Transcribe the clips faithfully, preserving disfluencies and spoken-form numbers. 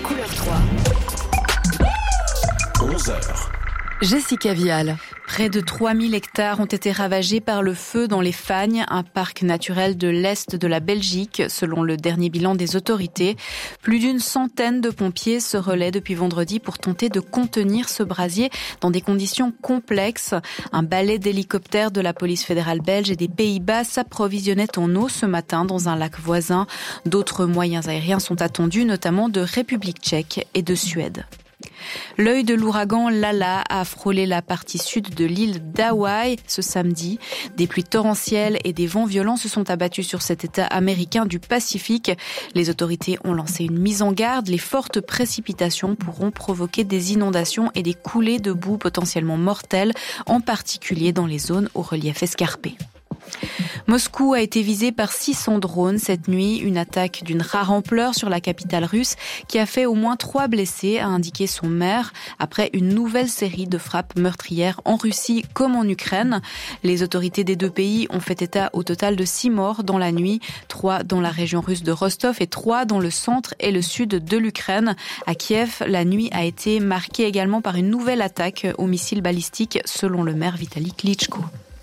Couleur trois. onze heures. Jessica Vial. Près de trois mille hectares ont été ravagés par le feu dans les Fagnes, un parc naturel de l'Est de la Belgique, selon le dernier bilan des autorités. Plus d'une centaine de pompiers se relaient depuis vendredi pour tenter de contenir ce brasier dans des conditions complexes. Un balai d'hélicoptères de la police fédérale belge et des Pays-Bas s'approvisionnait en eau ce matin dans un lac voisin. D'autres moyens aériens sont attendus, notamment de République tchèque et de Suède. L'œil de l'ouragan Lala a frôlé la partie sud de l'île d'Hawaï ce samedi. Des pluies torrentielles et des vents violents se sont abattus sur cet État américain du Pacifique. Les autorités ont lancé une mise en garde. Les fortes précipitations pourront provoquer des inondations et des coulées de boue potentiellement mortelles, en particulier dans les zones au relief escarpé. Moscou a été visé par six cents drones cette nuit, une attaque d'une rare ampleur sur la capitale russe qui a fait au moins trois blessés, a indiqué son maire, après une nouvelle série de frappes meurtrières en Russie comme en Ukraine. Les autorités des deux pays ont fait état au total de six morts dans la nuit, trois dans la région russe de Rostov et trois dans le centre et le sud de l'Ukraine. À Kiev, la nuit a été marquée également par une nouvelle attaque au missile balistique, selon le maire Vitali Klitschko.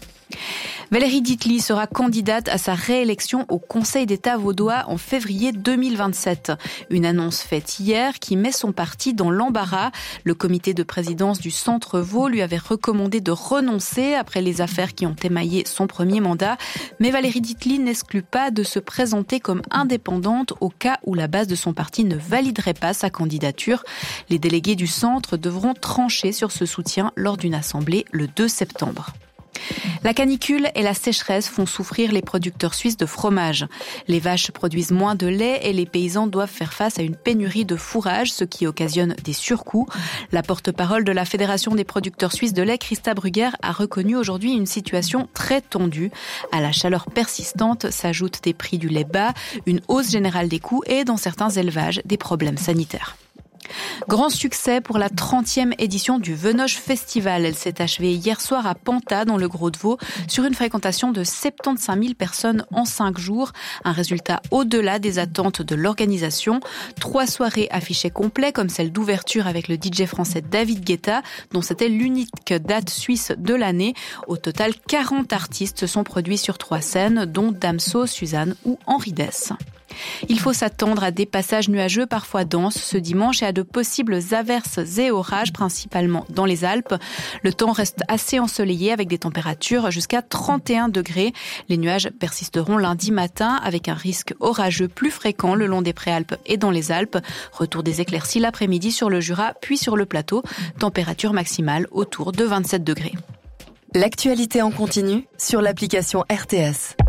Valérie Dietly sera candidate à sa réélection au Conseil d'État vaudois en février deux mille vingt-sept. Une annonce faite hier qui met son parti dans l'embarras. Le comité de présidence du Centre Vaud lui avait recommandé de renoncer après les affaires qui ont émaillé son premier mandat. Mais Valérie Dietly n'exclut pas de se présenter comme indépendante au cas où la base de son parti ne validerait pas sa candidature. Les délégués du centre devront trancher sur ce soutien lors d'une assemblée le deux septembre. La canicule et la sécheresse font souffrir les producteurs suisses de fromage. Les vaches produisent moins de lait et les paysans doivent faire face à une pénurie de fourrage, ce qui occasionne des surcoûts. La porte-parole de la Fédération des producteurs suisses de lait, Christa Brugger, a reconnu aujourd'hui une situation très tendue. À la chaleur persistante s'ajoutent des prix du lait bas, une hausse générale des coûts et, dans certains élevages, des problèmes sanitaires. Grand succès pour la trentième édition du Venoge Festival. Elle s'est achevée hier soir à Panta, dans le Gros-de-Vaud, sur une fréquentation de soixante-quinze mille personnes en cinq jours. Un résultat au-delà des attentes de l'organisation. Trois soirées affichées complets, comme celle d'ouverture avec le D J français David Guetta, dont c'était l'unique date suisse de l'année. Au total, quarante artistes se sont produits sur trois scènes, dont Damso, Suzanne ou Henri Dess. Il faut s'attendre à des passages nuageux parfois denses ce dimanche et à de possibles averses et orages, principalement dans les Alpes. Le temps reste assez ensoleillé avec des températures jusqu'à trente et un degrés. Les nuages persisteront lundi matin avec un risque orageux plus fréquent le long des Préalpes et dans les Alpes. Retour des éclaircies l'après-midi sur le Jura puis sur le plateau. Température maximale autour de vingt-sept degrés. L'actualité en continu sur l'application R T S.